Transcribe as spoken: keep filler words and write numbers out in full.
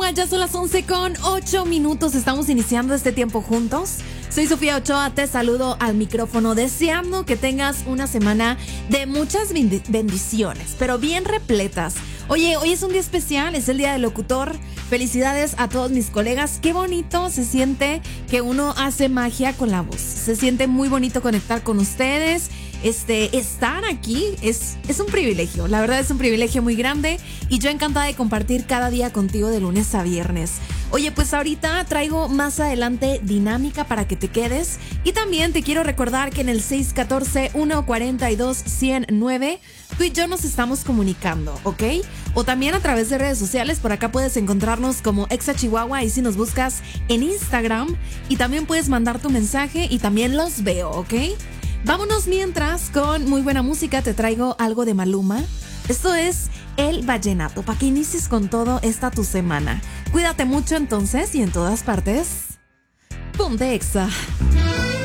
Chihuahua, ya son las once con ocho minutos. Estamos iniciando este tiempo juntos. Soy Sofía Ochoa, te saludo al micrófono deseando que tengas una semana de muchas bendiciones, pero bien repletas. Oye, hoy es un día especial, es el Día del Locutor. Felicidades a todos mis colegas. Qué bonito se siente que uno hace magia con la voz. Se siente muy bonito conectar con ustedes. Este, estar aquí es, es un privilegio. La verdad es un privilegio muy grande. Y yo encantada de compartir cada día contigo de lunes a viernes. Oye, pues ahorita traigo más adelante dinámica para que te quedes. Y también te quiero recordar que en el seis uno cuatro, uno cuatro dos, uno cero nueve tú y yo nos estamos comunicando, ¿ok? O también a través de redes sociales. Por acá puedes encontrarnos como Exa Chihuahua y si nos buscas en Instagram. Y también puedes mandar tu mensaje y también los veo, ¿ok? Vámonos mientras con muy buena música. Te traigo algo de Maluma. Esto es El Vallenato, para que inicies con todo esta tu semana. Cuídate mucho entonces y en todas partes. Ponte Exa.